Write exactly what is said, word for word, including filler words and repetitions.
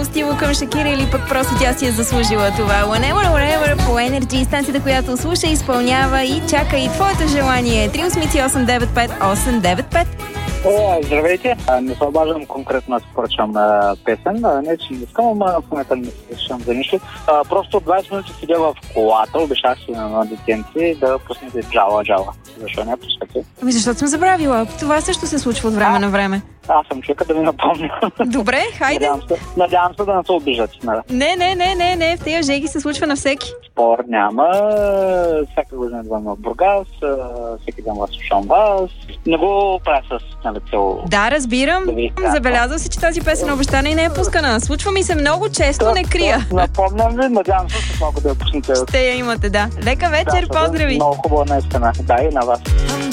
милостиво към Шакира или пък просто тя си е заслужила това. Whenever, wherever по Energy, станцията, която слуша, изпълнява и чака и твоето желание. три осмици осем девет пет осем девет пет. Е, здравейте! Не се обаждам конкретно, аз поръчам песен. Не, че не искам, ама в момента не слушам за нищо. А, просто двайсет минути седя в колата, обещах си на детенци да пуснете джала джала. Защо не пускате? Ами защото съм забравила. Това също се случва от време а, на време. Аз съм човека да ви напомня. Добре, хайде. Надявам се, надявам се да не се обиждате. Не, не, не, не, не. В тези жеги се случва на всеки. Спор няма. Всяка година идвам в Бургас, всеки ден вас слушам вас. Не го правя с нали, цел... Да, разбирам. Да Забелязал си, че тази песен обещана и не е пускана. Случва ми се много често, не крия. Напомням ви, надявам се с малко да я пуснете. Ще я имате, да. Лека вечер, да, поздрави. Много хубаво наистина. Да, и на вас.